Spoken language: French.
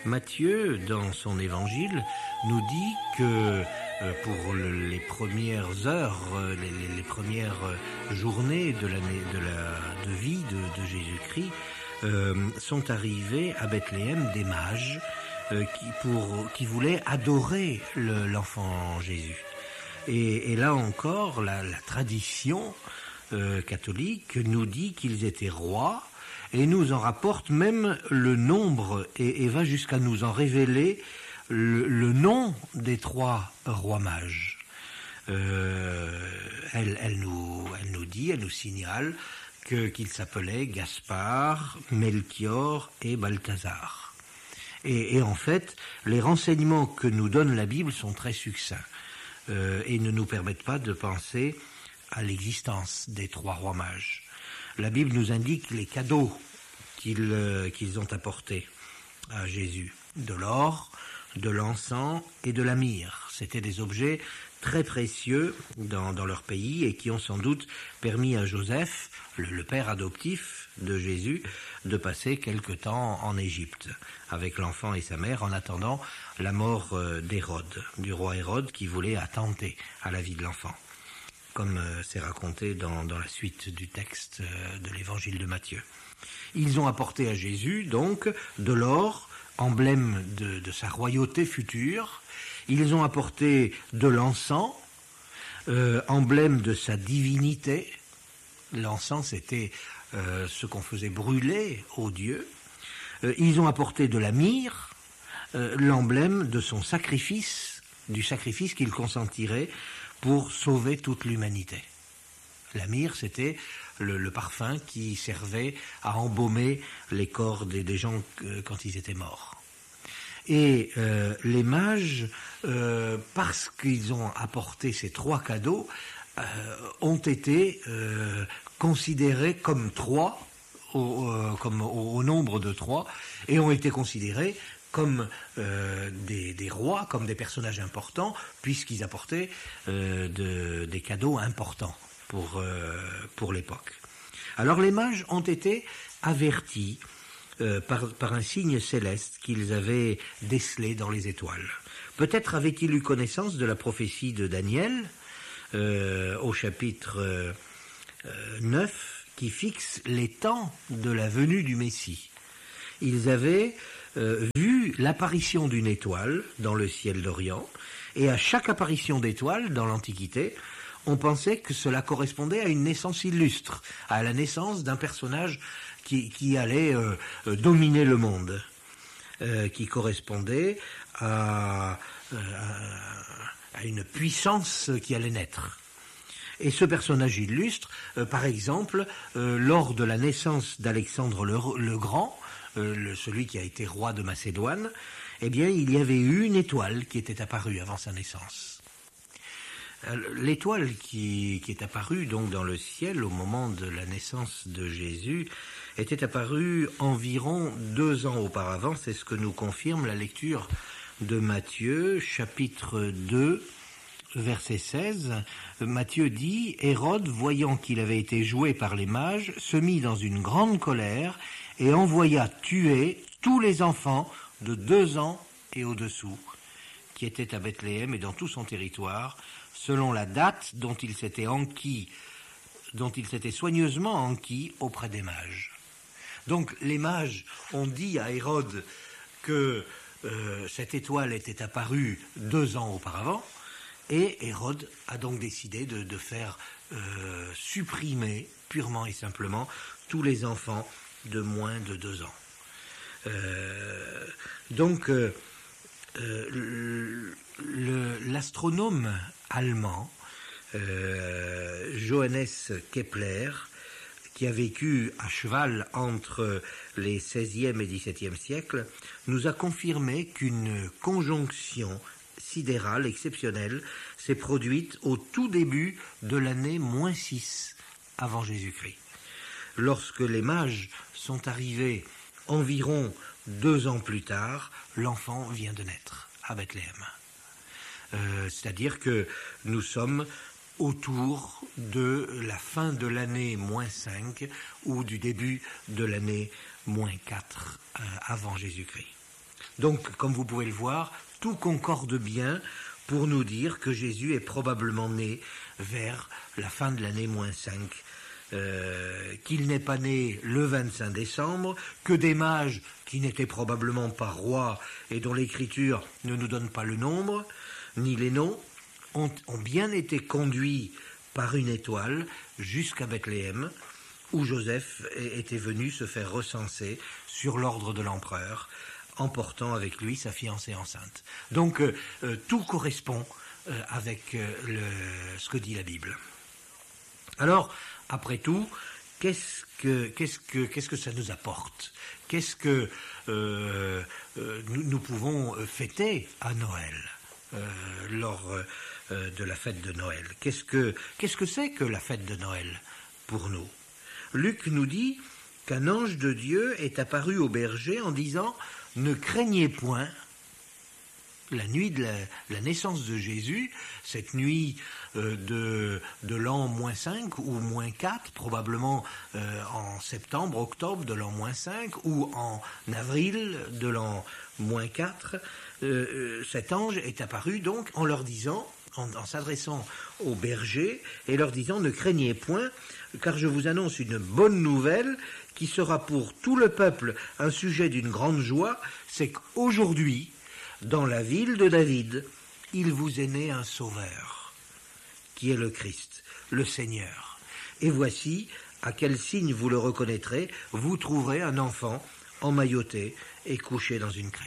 Matthieu, dans son évangile, nous dit que pour les premières heures, les premières journées de l'année de vie de Jésus-Christ, sont arrivés à Bethléem des mages qui voulaient adorer l'enfant Jésus. Et là encore, la tradition catholique nous dit qu'ils étaient rois et nous en rapporte même le nombre et va jusqu'à nous en révéler le nom des 3 rois mages. Elle nous signale qu'ils s'appelaient Gaspard, Melchior et Balthazar. Et en fait, les renseignements que nous donne la Bible sont très succincts et ne nous permettent pas de penser à l'existence des 3 rois mages. La Bible nous indique les cadeaux qu'ils ont apportés à Jésus. De l'or, de l'encens et de la myrrhe. C'étaient des objets très précieux dans leur pays et qui ont sans doute permis à Joseph, le père adoptif de Jésus, de passer quelque temps en Égypte avec l'enfant et sa mère en attendant la mort d'Hérode, du roi Hérode qui voulait attenter à la vie de l'enfant, comme c'est raconté dans la suite du texte de l'évangile de Matthieu. Ils ont apporté à Jésus donc de l'or, emblème de sa royauté future. Ils ont apporté de l'encens, emblème de sa divinité. L'encens, c'était ce qu'on faisait brûler aux dieux. Ils ont apporté de la myrrhe, l'emblème de son sacrifice, du sacrifice qu'il consentirait pour sauver toute l'humanité. La myrrhe, c'était le parfum qui servait à embaumer les corps des gens quand ils étaient morts. Et les mages, parce qu'ils ont apporté ces 3 cadeaux, ont été considérés comme 3, au nombre de 3, et ont été considérés comme des rois, comme des personnages importants, puisqu'ils apportaient des cadeaux importants pour l'époque. Alors les mages ont été avertis par un signe céleste qu'ils avaient décelé dans les étoiles. Peut-être avaient-ils eu connaissance de la prophétie de Daniel au chapitre 9 qui fixe les temps de la venue du Messie. Ils avaient vu l'apparition d'une étoile dans le ciel d'Orient, et à chaque apparition d'étoile dans l'Antiquité, on pensait que cela correspondait à une naissance illustre, à la naissance d'un personnage qui allait dominer le monde, qui correspondait à une puissance qui allait naître. Et ce personnage illustre, par exemple, lors de la naissance d'Alexandre le Grand, celui qui a été roi de Macédoine, eh bien, il y avait eu une étoile qui était apparue avant sa naissance. L'étoile qui est apparue donc dans le ciel au moment de la naissance de Jésus était apparue environ 2 ans auparavant. C'est ce que nous confirme la lecture de Matthieu, chapitre 2, verset 16. Matthieu dit « Hérode, voyant qu'il avait été joué par les mages, se mit dans une grande colère et envoya tuer tous les enfants de 2 ans et au-dessous, qui étaient à Bethléem et dans tout son territoire, selon la date dont il s'était soigneusement enquis auprès des mages. » Donc les mages ont dit à Hérode que cette étoile était apparue 2 ans auparavant, et Hérode a donc décidé de faire supprimer purement et simplement tous les enfants de moins de 2 ans. Donc l'astronome allemand Johannes Kepler, qui a vécu à cheval entre les XVIe et XVIIe siècles, nous a confirmé qu'une conjonction sidérale exceptionnelle s'est produite au tout début de l'année -6 avant Jésus-Christ. Lorsque les mages sont arrivés environ 2 ans plus tard, l'enfant vient de naître à Bethléem. C'est-à-dire que nous sommes autour de la fin de l'année -5 ou du début de l'année -4 avant Jésus-Christ. Donc, comme vous pouvez le voir, tout concorde bien pour nous dire que Jésus est probablement né vers la fin de l'année -5, qu'il n'est pas né le 25 décembre, que des mages, qui n'étaient probablement pas rois et dont l'écriture ne nous donne pas le nombre, ni les noms, ont bien été conduits par une étoile jusqu'à Bethléem, où Joseph était venu se faire recenser sur l'ordre de l'empereur, emportant avec lui sa fiancée enceinte. Donc tout correspond avec ce que dit la Bible. Alors, après tout, qu'est-ce que ça nous apporte? Qu'est-ce que nous pouvons fêter à Noël, lors de la fête de Noël? Qu'est-ce que c'est que la fête de Noël pour nous? Luc nous dit qu'un ange de Dieu est apparu au berger en disant « Ne craignez point ». La nuit de la naissance de Jésus, cette nuit de l'an -5 ou -4, probablement en septembre, octobre de l'an -5 ou en avril de l'an -4, cet ange est apparu donc en leur disant, en s'adressant aux bergers et leur disant « Ne craignez point, car je vous annonce une bonne nouvelle qui sera pour tout le peuple un sujet d'une grande joie, c'est qu'aujourd'hui, dans la ville de David, il vous est né un sauveur, qui est le Christ, le Seigneur. Et voici, à quel signe vous le reconnaîtrez, vous trouverez un enfant emmailloté et couché dans une crèche. »